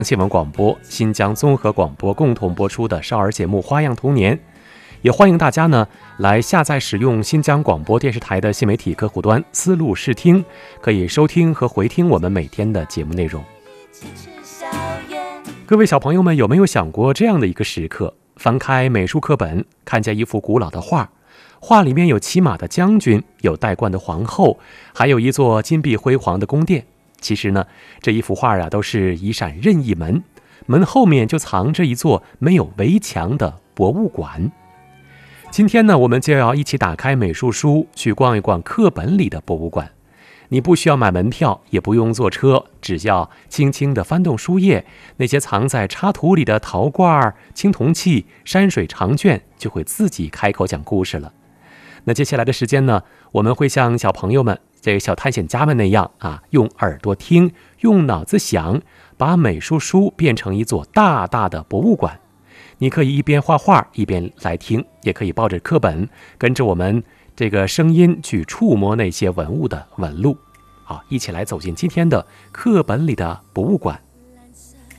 新闻广播、新疆综合广播共同播出的少儿节目《花样童年》，也欢迎大家呢来下载使用新疆广播电视台的新媒体客户端思路视听，可以收听和回听我们每天的节目内容。各位小朋友们，有没有想过这样的一个时刻？翻开美术课本，看见一幅古老的画，画里面有骑马的将军，有戴冠的皇后，还有一座金碧辉煌的宫殿。其实呢，这一幅画啊，都是一扇任意门，门后面就藏着一座没有围墙的博物馆。今天呢，我们就要一起打开美术书，去逛一逛课本里的博物馆。你不需要买门票，也不用坐车，只要轻轻地翻动书页，那些藏在插图里的陶罐、青铜器、山水长卷就会自己开口讲故事了。那接下来的时间呢，我们会像小朋友们、这个小探险家们那样用耳朵听，用脑子想，把美术书变成一座大大的博物馆。你可以一边画画一边来听，也可以抱着课本，跟着我们这个声音去触摸那些文物的纹路。好，一起来走进今天的课本里的博物馆。